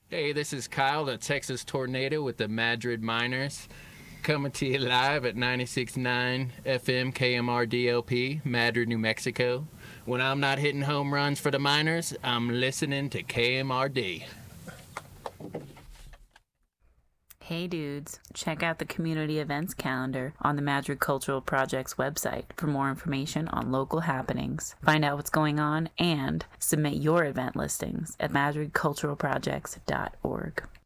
Hey, this is Kyle, the Texas Tornado with the Madrid Miners, coming to you live at 96.9 FM KMRDLP, Madrid, New Mexico. When I'm not hitting home runs for the Miners, I'm listening to KMRD. Hey dudes, check out the community events calendar on the Madrid Cultural Project's website for more information on local happenings. Find out what's going on and submit your event listings at madridculturalprojects.org.